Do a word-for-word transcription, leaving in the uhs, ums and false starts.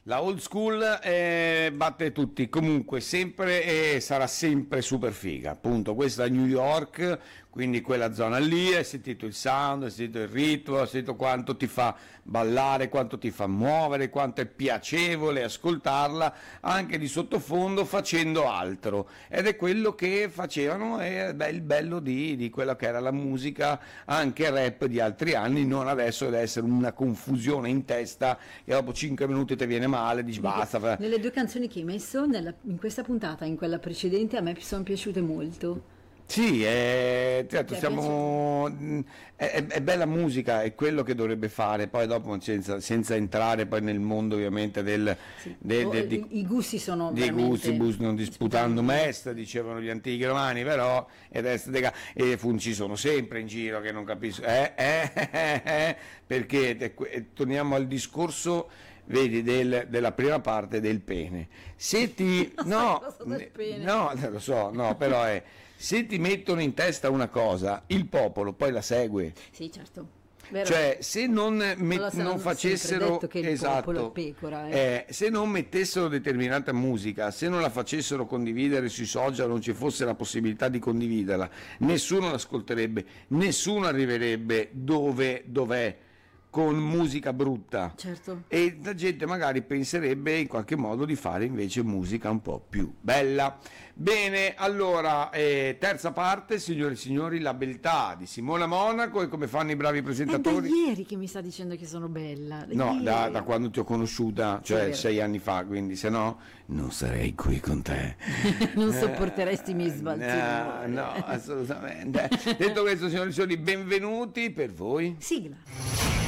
La old school eh, batte tutti, comunque sempre e eh, sarà sempre super figa, appunto. Questa è New York, quindi quella zona lì, hai sentito il sound, hai sentito il ritmo, hai sentito quanto ti fa ballare, quanto ti fa muovere, quanto è piacevole ascoltarla anche di sottofondo facendo altro, ed è quello che facevano, è beh, il bello di, di quella che era la musica anche rap di altri anni, non adesso deve essere una confusione in testa che dopo cinque minuti ti viene male, dici basta. Nelle due canzoni che hai messo nella, in questa puntata e in quella precedente a me sono piaciute molto. Sì, è, certo, siamo, è, è bella musica, è quello che dovrebbe fare, poi dopo senza, senza entrare poi nel mondo ovviamente del, sì. de, de, oh, di, i gusti sono di gusti, non disputando mest, dicevano gli antichi romani, però ed est de, e ci sono sempre in giro che non capisco, eh, eh, eh, eh, perché te, torniamo al discorso, vedi, del, della prima parte del pene. Se ti no, pene. no, lo so, no, però è se ti mettono in testa una cosa, il popolo poi la segue. Sì, certo. Vero. Cioè, se non, met- allora, non facessero che il esatto, popolo è pecora, eh. Eh, se non mettessero determinata musica, se non la facessero condividere sui social, non ci fosse la possibilità di condividerla, nessuno l'ascolterebbe, nessuno arriverebbe dove dov'è con musica brutta, certo. E la gente magari penserebbe in qualche modo di fare invece musica un po' più bella. Bene, allora eh, terza parte, signori e signori, la beltà di Simona Monaco, e come fanno i bravi presentatori. È da ieri che mi sta dicendo che sono bella. Da no, da, da quando ti ho conosciuta, cioè sì, sei anni fa, quindi se no non sarei qui con te. Non sopporteresti i miei sbalzi. No, no, assolutamente. Detto questo, signori e signori, benvenuti per voi. Sigla.